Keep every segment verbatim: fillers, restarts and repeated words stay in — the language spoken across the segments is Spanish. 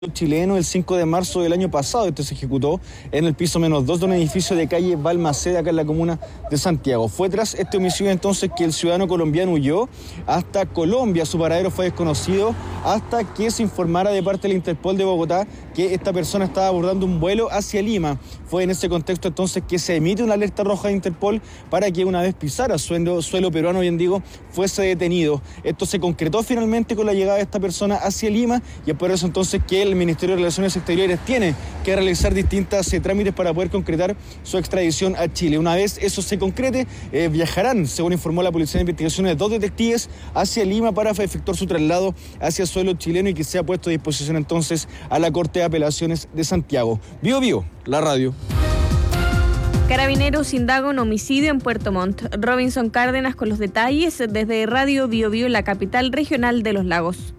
chileno el cinco de marzo del año pasado. Esto se ejecutó en el piso menos dos de un edificio de calle Balmaceda, acá en la comuna de Santiago. Fue tras este homicidio entonces que el ciudadano colombiano huyó hasta Colombia. Su paradero fue desconocido hasta que se informara de parte del Interpol de Bogotá que esta persona estaba abordando un vuelo hacia Lima. Fue en ese contexto entonces que se emite una alerta roja de Interpol para que una vez pisara suelo, suelo peruano, bien digo, fuese detenido. Esto se concretó finalmente con la llegada de esta persona hacia Lima y es por eso entonces que el El Ministerio de Relaciones Exteriores tiene que realizar distintas eh, trámites para poder concretar su extradición a Chile. Una vez eso se concrete, eh, viajarán, según informó la Policía de Investigaciones, dos detectives hacia Lima para efectuar su traslado hacia suelo chileno y que sea puesto a disposición entonces a la Corte de Apelaciones de Santiago. Bio Bio, la radio. Carabineros indaga un homicidio en Puerto Montt. Robinson Cárdenas con los detalles desde Radio Bio Bio, la capital regional de Los Lagos.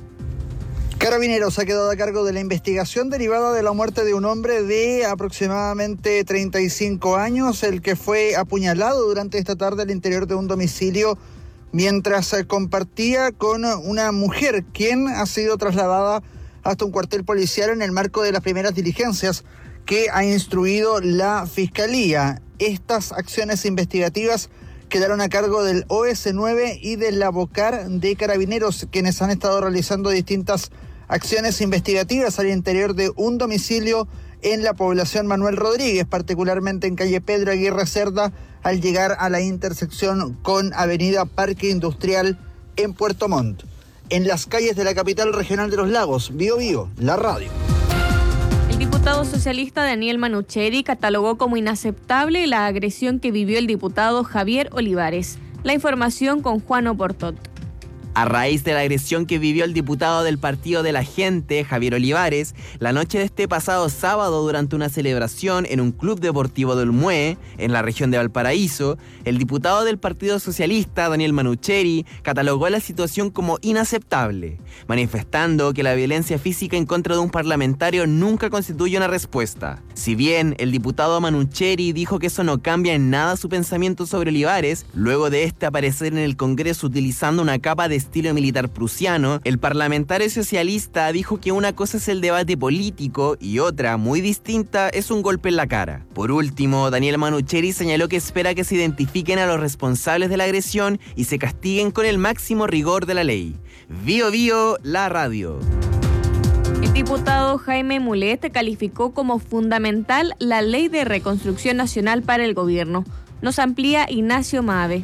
Carabineros ha quedado a cargo de la investigación derivada de la muerte de un hombre de aproximadamente treinta y cinco años, el que fue apuñalado durante esta tarde al interior de un domicilio mientras compartía con una mujer, quien ha sido trasladada hasta un cuartel policial en el marco de las primeras diligencias que ha instruido la Fiscalía. Estas acciones investigativas quedaron a cargo del O S nueve y del Abocar de Carabineros, quienes han estado realizando distintas acciones investigativas al interior de un domicilio en la población Manuel Rodríguez, particularmente en calle Pedro Aguirre Cerda, al llegar a la intersección con avenida Parque Industrial en Puerto Montt. En las calles de la capital regional de Los Lagos, Bio Bio, la radio. El diputado socialista Daniel Manucheri catalogó como inaceptable la agresión que vivió el diputado Javier Olivares. La información con Juan Oportot. A raíz de la agresión que vivió el diputado del Partido de la Gente, Javier Olivares, la noche de este pasado sábado durante una celebración en un club deportivo del Olmué, en la región de Valparaíso, el diputado del Partido Socialista, Daniel Manucheri, catalogó la situación como inaceptable, manifestando que la violencia física en contra de un parlamentario nunca constituye una respuesta. Si bien el diputado Manucheri dijo que eso no cambia en nada su pensamiento sobre Olivares, luego de este aparecer en el Congreso utilizando una capa de estilo militar prusiano, el parlamentario socialista dijo que una cosa es el debate político y otra, muy distinta, es un golpe en la cara. Por último, Daniel Manucheri señaló que espera que se identifiquen a los responsables de la agresión y se castiguen con el máximo rigor de la ley. Bio Bio, la radio. El diputado Jaime Mulet calificó como fundamental la Ley de Reconstrucción Nacional para el Gobierno. Nos amplía Ignacio Maave.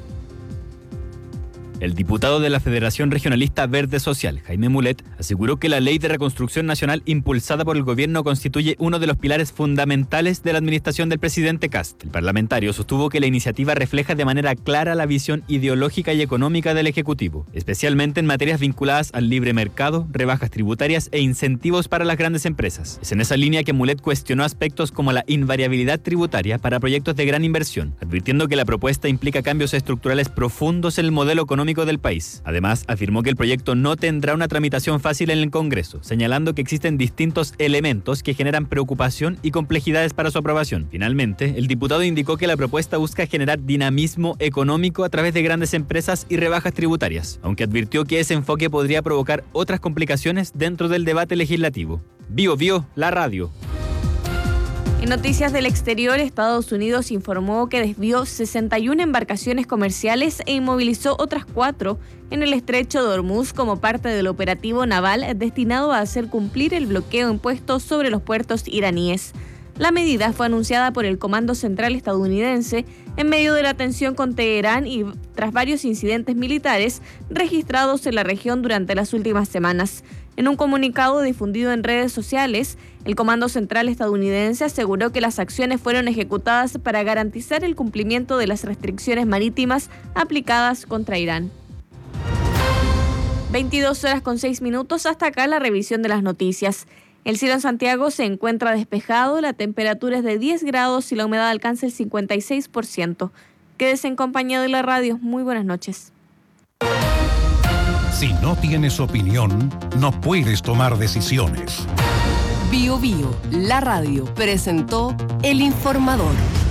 El diputado de la Federación Regionalista Verde Social, Jaime Mulet, aseguró que la Ley de Reconstrucción Nacional impulsada por el gobierno constituye uno de los pilares fundamentales de la administración del presidente Kast. El parlamentario sostuvo que la iniciativa refleja de manera clara la visión ideológica y económica del Ejecutivo, especialmente en materias vinculadas al libre mercado, rebajas tributarias e incentivos para las grandes empresas. Es en esa línea que Mulet cuestionó aspectos como la invariabilidad tributaria para proyectos de gran inversión, advirtiendo que la propuesta implica cambios estructurales profundos en el modelo económico del país. Además, afirmó que el proyecto no tendrá una tramitación fácil en el Congreso, señalando que existen distintos elementos que generan preocupación y complejidades para su aprobación. Finalmente, el diputado indicó que la propuesta busca generar dinamismo económico a través de grandes empresas y rebajas tributarias, aunque advirtió que ese enfoque podría provocar otras complicaciones dentro del debate legislativo. Bio Bio, la radio. En noticias del exterior, Estados Unidos informó que desvió sesenta y una embarcaciones comerciales e inmovilizó otras cuatro en el estrecho de Hormuz como parte del operativo naval destinado a hacer cumplir el bloqueo impuesto sobre los puertos iraníes. La medida fue anunciada por el Comando Central estadounidense en medio de la tensión con Teherán y tras varios incidentes militares registrados en la región durante las últimas semanas. En un comunicado difundido en redes sociales, el Comando Central estadounidense aseguró que las acciones fueron ejecutadas para garantizar el cumplimiento de las restricciones marítimas aplicadas contra Irán. veintidós horas con seis minutos, hasta acá la revisión de las noticias. El cielo en Santiago se encuentra despejado, la temperatura es de diez grados y la humedad alcanza el cincuenta y seis por ciento. Quédese en compañía de la radio. Muy buenas noches. Si no tienes opinión, no puedes tomar decisiones. Bio Bio, la radio, presentó El Informador.